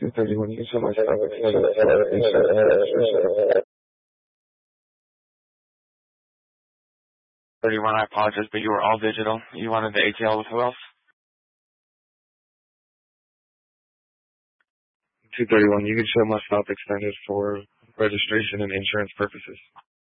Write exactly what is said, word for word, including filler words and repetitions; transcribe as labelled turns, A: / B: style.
A: two thirty-one, you can show my stop extended. thirty-one, I apologize, but you were all digital. You wanted the A T L with who else? two thirty-one, you can show my stop extended for registration and insurance purposes.